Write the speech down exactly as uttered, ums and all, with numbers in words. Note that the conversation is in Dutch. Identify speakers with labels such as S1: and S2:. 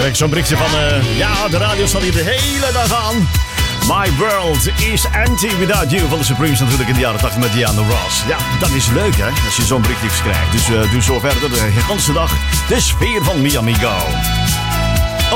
S1: krijg zo'n berichtje van... Uh, ja, de radio staat hier de hele dag aan. My world is empty without you. Van de Supremes natuurlijk in de jaren tachtig met Diana Ross. Ja, dat is leuk hè, als je zo'n berichtje krijgt. Dus uh, doe zo verder de hele dag de sfeer van Miami Go.